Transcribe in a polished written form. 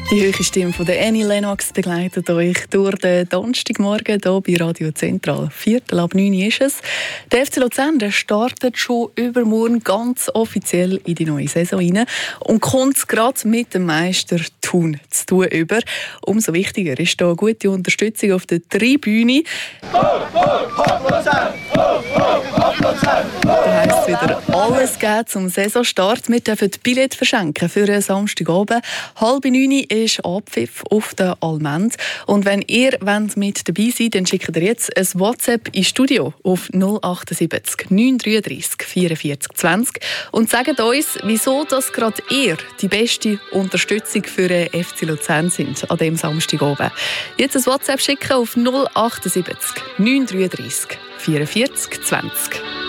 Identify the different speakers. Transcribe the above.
Speaker 1: Die hohe Stimme von der Annie Lennox begleitet euch durch den Donnerstagmorgen hier bei Radio Zentral. 8:45 ist es. Der FC Luzern startet schon übermorgen ganz offiziell in die neue Saison rein und kommt gerade mit dem Meister Thun zu tun über. Umso wichtiger ist da gute Unterstützung auf der Tribüne. Da heisst es wieder alles geben zum Saisonstart. Wir dürfen Billett verschenken für einen Samstagabend. 8:30 ist Abpfiff auf der Allmend. Und wenn ihr mit dabei seid, dann schickt ihr jetzt ein WhatsApp ins Studio auf 078 933 44 20 und sagt uns, wieso das gerade ihr die beste Unterstützung für den FC Luzern sind an diesem Samstagabend. Jetzt ein WhatsApp schicken auf 078 933 44 20.